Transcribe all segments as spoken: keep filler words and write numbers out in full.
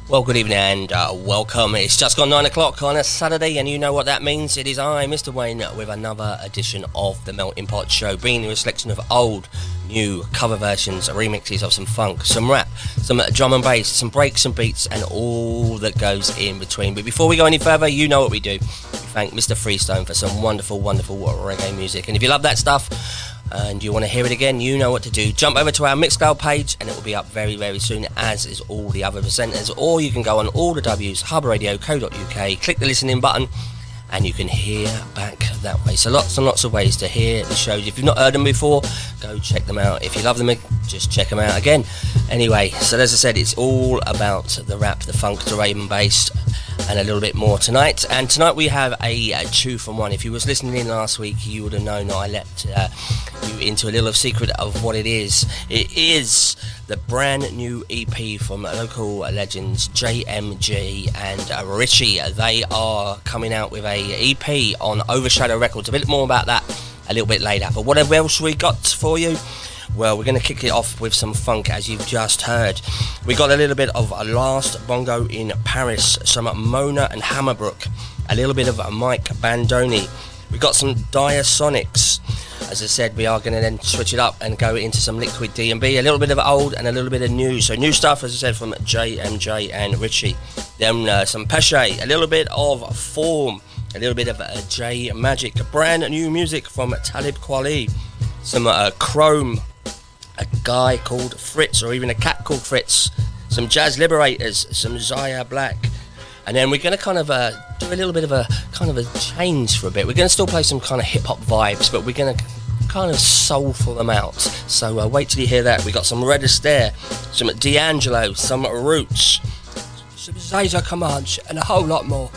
Well, good evening and uh, welcome. It's just gone nine o'clock on a Saturday, and you know what that means. It is I, Mister Wayne, with another edition of the Melting Pot Show, bringing you a selection of old, new cover versions, remixes of some funk, some rap, some drum and bass, some breaks and beats, and all that goes in between. But before we go any further, you know what we do. We thank Mister Freestone for some wonderful, wonderful reggae music. And if you love that stuff, and you want to hear it again, you know what to do. Jump over to our Mixcloud page and it will be up very, very soon, as is all the other presenters. Or you can go on all the W's, hub radio dot co dot uk, click the listening button, and you can hear back that way. So lots and lots of ways to hear the shows. If you've not heard them before, go check them out. If you love them, just check them out again. Anyway, so as I said, it's all about the rap, the funk, the rhythm and bass, and a little bit more tonight. And tonight we have a, a two from one. If you was listening in last week, you would have known that I let uh, you into a little secret of what it is. It is the brand new E P from local legends J M G and uh, Richie. They are coming out with a E P on Overshadow Records. A bit more about that a little bit later. But what else we got for you? Well, we're going to kick it off with some funk, as you've just heard. We got a little bit of a Last Bongo in Paris, some Mona and Hammerbrook, a little bit of Mike Bandoni. We got some Diasonics. As I said, we are going to then switch it up and go into some Liquid D and B, a little bit of old and a little bit of new. So new stuff, as I said, from J M J and Richie. Then uh, some Pesce, a little bit of Form, a little bit of uh, J Magic, brand new music from Talib Kweli, some uh, Chrome, a guy called Fritz, or even a cat called Fritz, some Jazz Liberators, some Zaya Black, and then we're going to kind of uh, do a little bit of a kind of a change for a bit. We're going to still play some kind of hip-hop vibes, but we're going to kind of soulful them out. So uh, wait till you hear that. We got some Red Astaire, some D'Angelo, some Roots, some Zaza Comanche, and a whole lot more.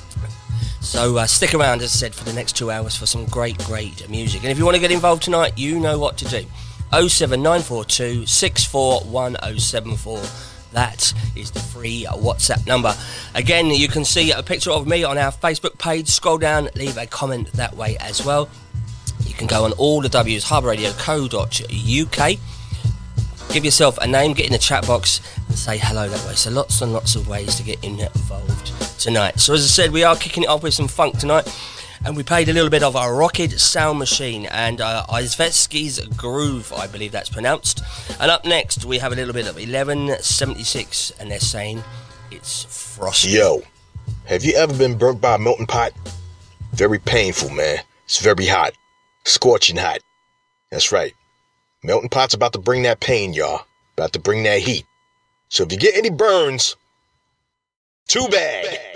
So uh, stick around, as I said, for the next two hours for some great, great music. And if you want to get involved tonight, you know what to do. oh seven nine four two six four one oh seven four. That is the free WhatsApp number. Again, you can see a picture of me on our Facebook page. Scroll down, leave a comment that way as well. You can go on all the W's, hub radio dot co dot uk. Give yourself a name, get in the chat box and say hello that way. So lots and lots of ways to get involved tonight. So as I said, we are kicking it off with some funk tonight. And we played a little bit of a Rocket Sound Machine and uh, Izvetsky's Groove, I believe that's pronounced. And up next, we have a little bit of eleven seventy-six, and they're saying it's frosty. Yo, have you ever been burnt by a melting pot? Very painful, man. It's very hot. Scorching hot. That's right. Melting pot's about to bring that pain, y'all. About to bring that heat. So if you get any burns, too bad.